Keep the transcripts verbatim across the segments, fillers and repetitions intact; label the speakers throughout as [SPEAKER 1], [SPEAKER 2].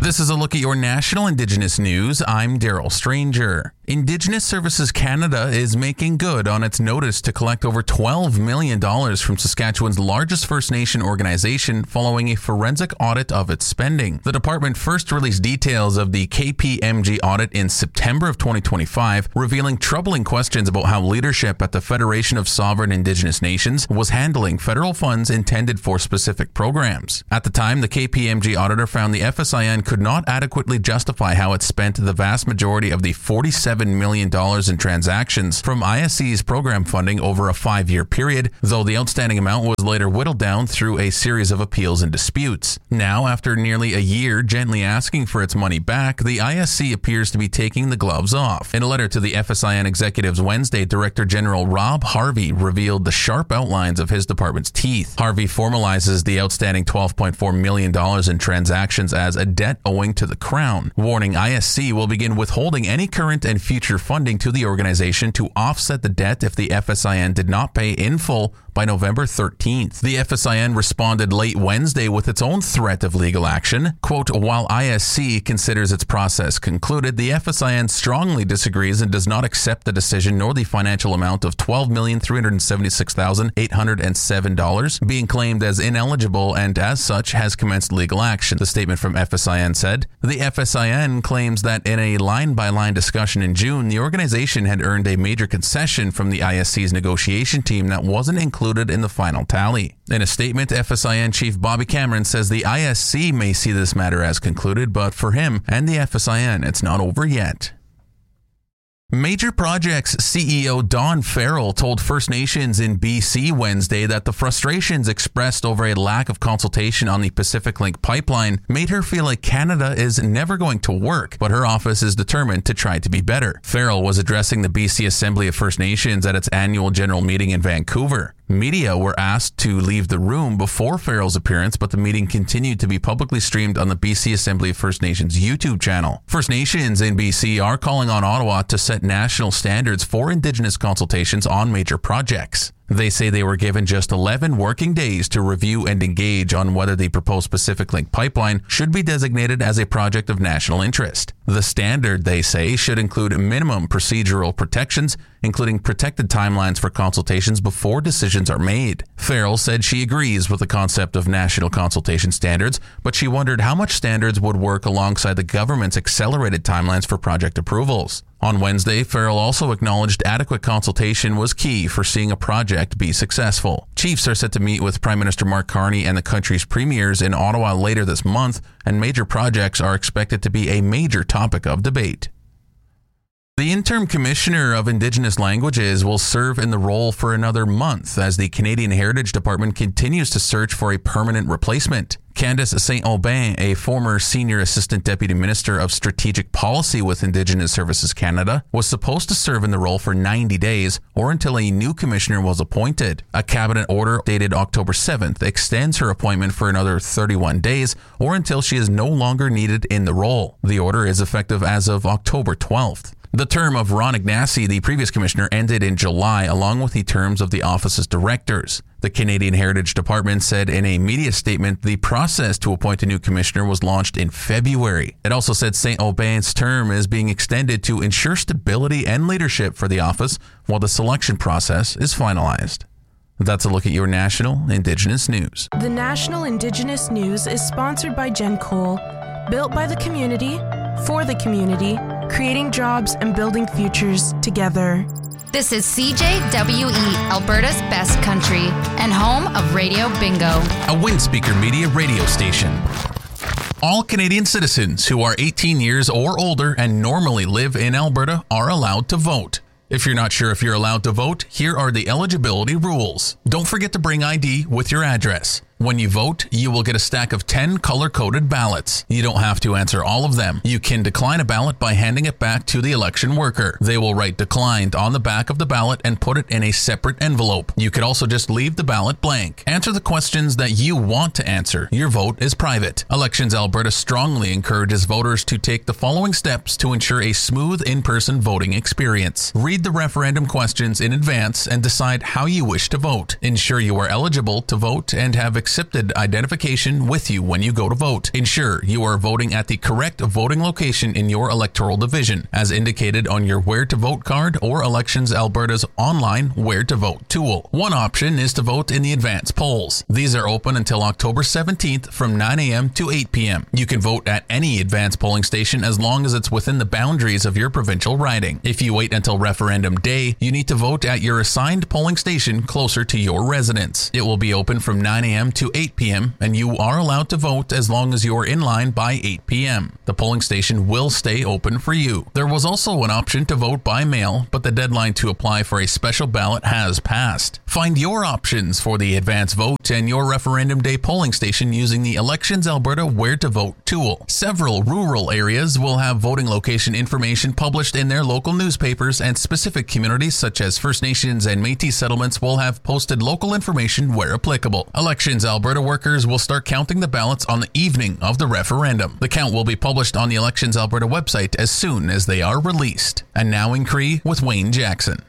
[SPEAKER 1] This is a look at your national Indigenous news. I'm Daryl Stranger. Indigenous Services Canada is making good on its notice to collect over twelve million dollars from Saskatchewan's largest First Nation organization following a forensic audit of its spending. The department first released details of the K P M G audit in September of twenty twenty-five, revealing troubling questions about how leadership at the Federation of Sovereign Indigenous Nations was handling federal funds intended for specific programs. At the time, the K P M G auditor found the F S I N could not adequately justify how it spent the vast majority of the forty-seven million dollars in transactions from I S C's program funding over a five-year period, though the outstanding amount was later whittled down through a series of appeals and disputes. Now, after nearly a year gently asking for its money back, the I S C appears to be taking the gloves off. In a letter to the F S I N executives Wednesday, Director General Rob Harvey revealed the sharp outlines of his department's teeth. Harvey formalizes the outstanding twelve point four million dollars in transactions as a debt owing to the Crown, warning I S C will begin withholding any current and future funding to the organization to offset the debt if the F S I N did not pay in full by November thirteenth. The F S I N responded late Wednesday with its own threat of legal action. Quote, while I S C considers its process concluded, the F S I N strongly disagrees and does not accept the decision nor the financial amount of twelve million three hundred seventy-six thousand eight hundred seven dollars being claimed as ineligible and as such has commenced legal action. The statement from F S I N said, the F S I N claims that in a line-by-line discussion in June, the organization had earned a major concession from the I S C's negotiation team that wasn't included in the final tally. In a statement, F S I N Chief Bobby Cameron says the I S C may see this matter as concluded, but for him and the F S I N, it's not over yet. Major Projects C E O Dawn Farrell told First Nations in B C Wednesday that the frustrations expressed over a lack of consultation on the Pacific Link pipeline made her feel like Canada is never going to work, but her office is determined to try to be better. Farrell was addressing the B C Assembly of First Nations at its annual general meeting in Vancouver. Media were asked to leave the room before Farrell's appearance, but the meeting continued to be publicly streamed on the B C Assembly of First Nations YouTube channel. First Nations in B C are calling on Ottawa to set national standards for Indigenous consultations on major projects. They say they were given just eleven working days to review and engage on whether the proposed Pacific Link pipeline should be designated as a project of national interest. The standard, they say, should include minimum procedural protections, including protected timelines for consultations before decisions are made. Farrell said she agrees with the concept of national consultation standards, but she wondered how much standards would work alongside the government's accelerated timelines for project approvals. On Wednesday, Farrell also acknowledged adequate consultation was key for seeing a project be successful. Chiefs are set to meet with Prime Minister Mark Carney and the country's premiers in Ottawa later this month, and major projects are expected to be a major topic of debate. The interim commissioner of Indigenous languages will serve in the role for another month as the Canadian Heritage Department continues to search for a permanent replacement. Candace Saint-Aubin, a former senior assistant deputy minister of strategic policy with Indigenous Services Canada, was supposed to serve in the role for ninety days or until a new commissioner was appointed. A cabinet order dated October seventh extends her appointment for another thirty-one days or until she is no longer needed in the role. The order is effective as of October twelfth. The term of Ron Ignacy, the previous commissioner, ended in July, along with the terms of the office's directors. The Canadian Heritage Department said in a media statement the process to appoint a new commissioner was launched in February. It also said Saint-Aubin's term is being extended to ensure stability and leadership for the office while the selection process is finalized. That's a look at your national Indigenous news.
[SPEAKER 2] The National Indigenous News is sponsored by Gen Cole, built by the community, for the community, creating jobs and building futures together.
[SPEAKER 3] This is C J W E, Alberta's best country, and home of Radio Bingo,
[SPEAKER 1] a Windspeaker Media radio station. All Canadian citizens who are eighteen years or older and normally live in Alberta are allowed to vote. If you're not sure if you're allowed to vote, here are the eligibility rules. Don't forget to bring I D with your address. When you vote, you will get a stack of ten color-coded ballots. You don't have to answer all of them. You can decline a ballot by handing it back to the election worker. They will write declined on the back of the ballot and put it in a separate envelope. You could also just leave the ballot blank. Answer the questions that you want to answer. Your vote is private. Elections Alberta strongly encourages voters to take the following steps to ensure a smooth in-person voting experience. Read the referendum questions in advance and decide how you wish to vote. Ensure you are eligible to vote and have accepted identification with you when you go to vote. Ensure you are voting at the correct voting location in your electoral division, as indicated on your Where to Vote card or Elections Alberta's online Where to Vote tool. One option is to vote in the advance polls. These are open until October seventeenth from nine a.m. to eight p.m. You can vote at any advance polling station as long as it's within the boundaries of your provincial riding. If you wait until referendum day, you need to vote at your assigned polling station closer to your residence. It will be open from nine a.m. to eight p.m. and you are allowed to vote as long as you are in line by eight p.m. The polling station will stay open for you. There was also an option to vote by mail, but the deadline to apply for a special ballot has passed. Find your options for the advance vote and your referendum day polling station using the Elections Alberta Where to Vote tool. Several rural areas will have voting location information published in their local newspapers, and specific communities such as First Nations and Métis settlements will have posted local information where applicable. Elections Alberta workers will start counting the ballots on the evening of the referendum. The count will be published on the Elections Alberta website as soon as they are released. And now in Cree with Wayne Jackson.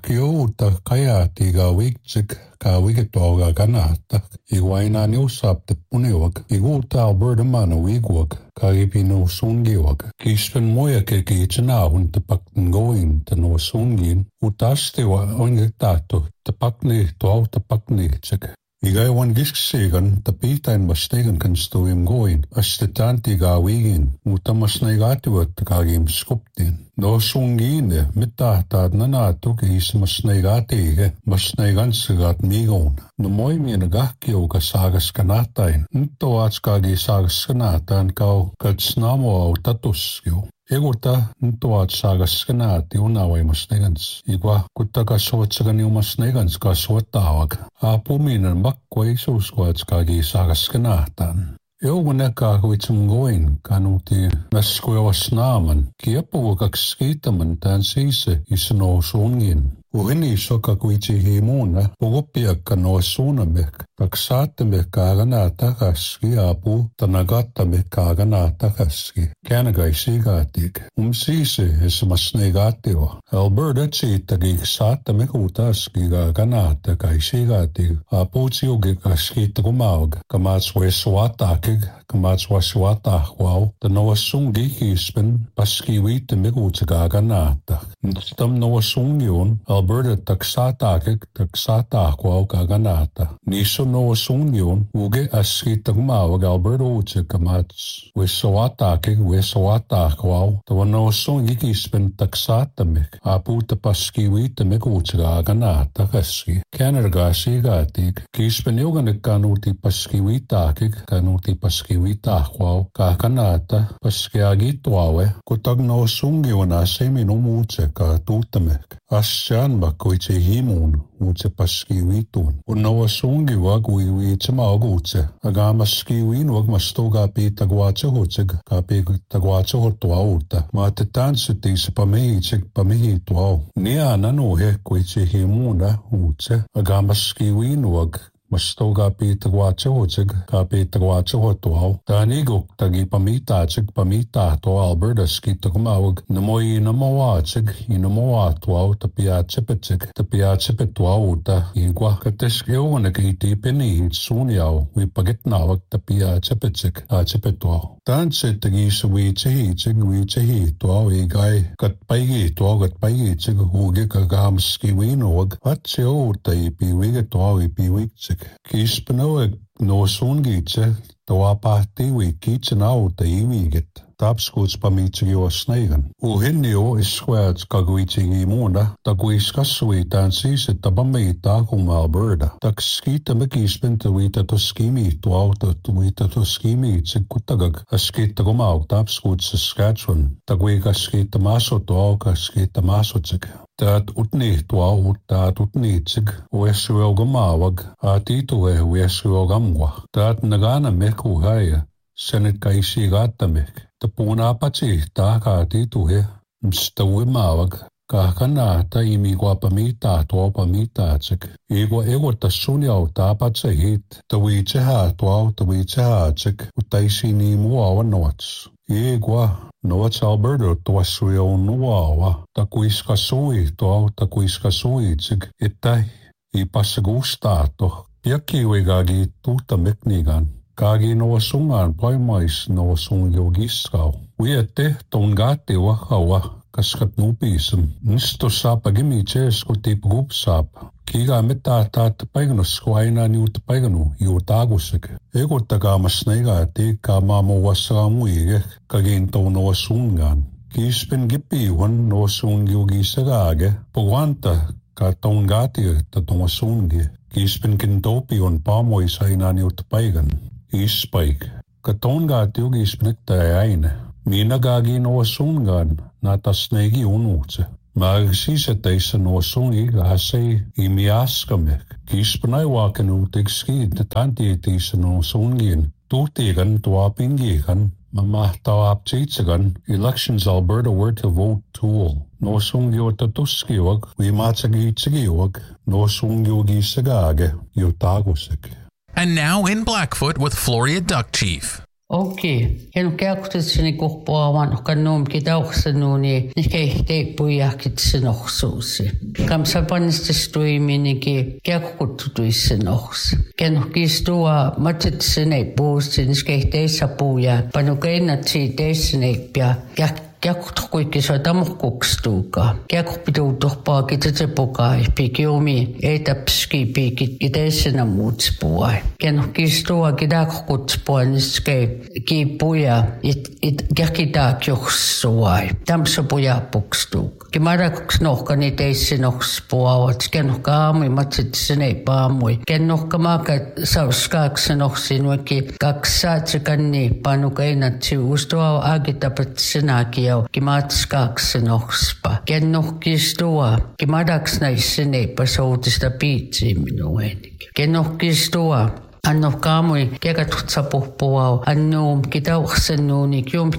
[SPEAKER 4] Ka wigetoga ganata iguaina ni usap te punewag iguta Alberta mana wigwag ka ipino sungiwag kispen moya ke ki chana hun te pakten going te no sungin utaste wa ongetato te pakne to au te pakne chek Igai wan gisksegan te pitain bastegen kan stoim going as te tanti ga wigin mutamas na igatiwa te kagim skuptin No sungine mitä taat nana tukis mas naigatege mas naigansigat migon. No moimien gahkiuga saagas kanatain. Nto atskagi saagas kanataan kau katsnamo au tatuskio. Egota nto at saagas kanati unawai mas naigans. Igwa kutaka suotsagani umas naigans ka suotawag. Apuminen makkoi suusko atskagi saagas kanataan. Jougune kahuitsum goin kanuti naskuevas naaman. Kiepugu kaks kiitaman tämän siise isno suungin. Uhini soka kuitsi hiimuna pugupiakka no suunamek. Kaks saattemek kaagana takaski apu tanagattamek kaagana takaski. Käänägai sigaatik. Um siise esmas negaatio. Alberta tsiittagi saattemek uutaski kaagana takai sigaatik. Apu tsiugi kaskiitta kumaug. Kamaats wesuatakig. Kamaats wasuatahwau. Tanoa sungi hispen paski viittemek uutsi kaagana tak. Tam noa sungion Alberta taksaatakik taksaatahwau kaganata. Niso no sungion uge askitagmawag Alberta uutse kamats. Wesoatakik wesoatahwau. Tawa no sungi kispen taksaatamik. Apu tapaski viitamek uutse kaganata kaski. Kännerga sigatik. Kispen joganek kanuti paski viitakik kanuti paski viitahwau kaganata paski agituawe. Kutag no sungion aseminum uutse ka tuutamek. Asjan bakkoitse himun uutse paski viitun. Unnawa sungi wag ui viitsema aguutse. Aga maski viin wag mastoga piita guatse hotseg. Ka piita guatse hotua uutta. Maate tanssutiise pamehitseg pamehitua. Nia nanu hekkoitse himuna uutse. Aga maski viin wag Mastoga piita guatse hotseg. Ka piita guatse hotua. Taaniguk tagi pamitaatseg pamitaahtoa Alberta skiita kumawag. Namoi namawaatseg inamoaatuau tapiaatsepetseg. Tapiaatsepettua uutta. Igwa katesk euganek iti penihit suuniau. Vipagetnaavag tapiaatsepetseg. Aatsepettua. Taansettegiisa viitsehitseg viitsehituau igai katpaigituau katpaigitseg. Uge kagamaski viinuag. Atse uutta ipi vigetuau ipi viitseg. Kispenoeg no sungitse toa pahti wikitse nauta iviget. Tapskuuts pamitsegi osneigan. Uhinnio iskuats kaguitsegi muuna. Takuis kasvui tämän siis, että pameita akuma Alberta. Taks kiitämme kispen tuita toskimi tuauta tuita toskimi itse kuttagag. Askiitta kumauk tapskuuts Saskatchewan. Takui kaskiitta maso tuau kaskiitta masotseg. Täät utni tuau täät utniitseg. Uessuo gamaavag. Aatituhe uessuo gamwa. Täät nagana meku haia. Senet kaisi gattamek. Tapuna patsi taakaati tuhe mstawi maawag kahkanata imigwa pamita tuo pamitaatsek. Igwa egota sunyau taapatse hit tawitse haa tuau tawitse haatsek utaisi ni muawa noats. Igwa noats Alberta tuassuyo nuawa takuiska sui tuau takuiska suitsek itai ipassa gustaato Piakkiuigagi tuutta meknigan. Kagi no sungaan paimais no sungio gisrau. Uiette tongati wakawa kaskat nupisem. Nisto sapa gimi chesku tip gup sapa. Kiga meta taat paignos kuaina niut paignu juutagusek. Ego tagamas neiga te kama mo wasramu ige kagin to no sungaan. Kispen gipiwan no sungio gisagage. Pogwanta ka tongati ta to sungi. Kispen kintopi on pamois aina niut paigan. Ispaik. Katongaat jugismekta äine. Minä gagi no sungan na tasnegi unuutse. Maar siis et teisse no sungi gasei imiaskamek. Kispnai wakenu tekskiid tantietiisse no sungin. Tuhtiigan tuapingiigan. Ma mahtaa aptsiitsegan. Elections Alberta were to vote tool. No sungiota tuskiwag. Viimatsagiitsegiwag. No sungiugisegage. Jutagusek.
[SPEAKER 1] And now in Blackfoot with Floria Duck Chief.
[SPEAKER 5] Okay, en käykutitseni kuhpuavan kannuum kitauxsanuuni nikehte pujakitsenoxsuusi. Kamsapannististuiminiki käykuttutuissenox. Kenukistua matsitsene puusi niskehteissa puuja panukeinatsi teisseneipia Käkutkuikissa tamukkukstuuka. Käkupituutuhpaa kitsepukai pikiumi etäpski pikit kitessenä muutspua. Kenukistua kidakukutspua niske kipuja it it käkitaak johsuai. Tamsapuja pukstuuk. Kimarakuks nohkani teissenoxpuavat. Kenukkaamui matsitsene paamui. Kenukkamaka sauskaaksenoksinweki kaksaatsekanni panukeinatsi ustua agitapatsenakia. Kimatskaksenoxpa. Kennohkistua. Kimadaksnaissene pasoutista piitsi minuenik. Kennohkistua. Anno kaamui kekatutsapuhpuau. Annuum kitauxsennuuni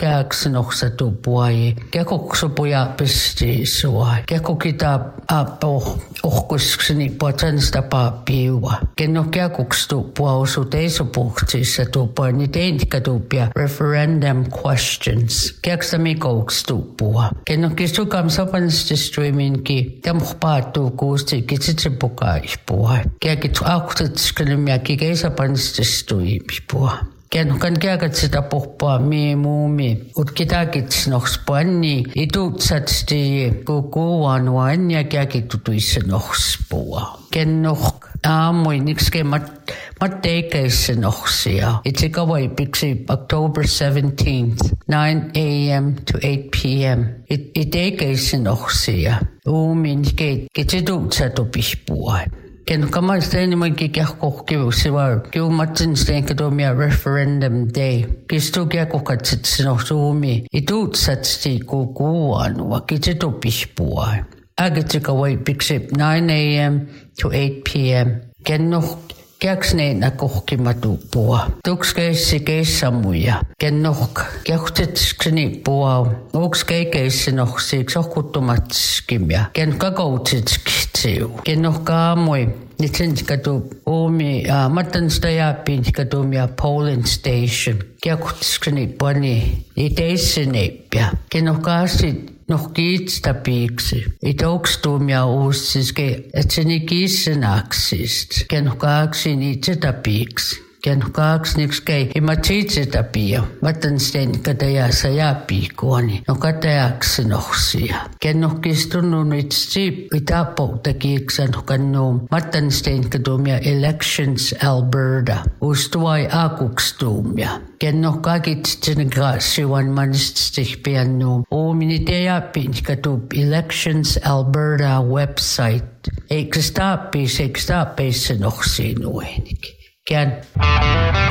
[SPEAKER 5] kiumkääksenoxatupuai. Kekoksupuja pisti suai. Kekokita apo ohkuskseni puatsanista paapiua. Kenno kekokstupuau su teisopuhtsissa tupua ni teintikatupia referendum questions. Keksamikoukstupua. Kenno kistukam sopanstistruiminki tamuhpaattuu kuusti kitsitsipukaipuai. Kekitsu auksetskalimia kikeisa Panstistuipua. Kenhukan kiakatsita puhpua mii muumi. Ut kitakitsnoxpuanni itutsatsti kukuanua annia kiakitutuissenoxpua. Kennuh aamui nikske mat matteikeissenoxia. Itsikawai piksi October seventeenth, nine a.m. to eight p.m. It iteikeissenoxia. Uumin kitsitutsatupihpua. Ken kamasteeni manki kiahkohkivu sivar kiumatsin steenkatomia referendum day. Kistu kiahkohkatsitsinoxuumi ituutsatsti kukuanua kitsitupihpua. Agitsikawai piksi nine a.m. to eight p.m. Kennuh kiaksneena kohkimatupua. Tukskeissi keissamuja. Kennuh kiahtitskseni puau. Ukskeikeissinoxsiiksi ohkuttumatskimia. Ken kakoutsitskitsiu. Kennuh kaamui. Nitsinskatu uumi matanstajaapinskatumia polling station. Kiahtitskseni puani iteisseneipia. Kennuh kaasit nohkiitsta piiksi. Itoukstuumia uussiske, että se nikiissenaksist. Kenno kaaksi niitseta piiksi. Kenno kaaks nikskei ima tsiitseta pia. Matan sten katajassa jaapiikuani. No katajaksi nohsia. Kenno kistunnu nitsi itapouta kiiksan kannuum. Matan sten katumia elections Alberta. Ustuai akukstumia. Kenno kakitsinen graasiwan manistihpiannuum. Uumini tejaapin katub Elections Alberta website. Eikö staappiis, eikö staappeissa nohsiin uenik. Ken.